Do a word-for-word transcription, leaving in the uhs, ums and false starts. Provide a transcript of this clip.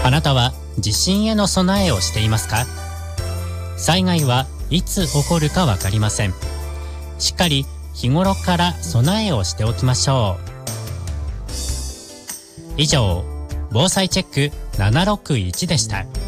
あなたは地震への備えをしていますか？災害はいつ起こるかわかりません。しっかり日頃から備えをしておきましょう。以上、防災チェックななろくいちでした。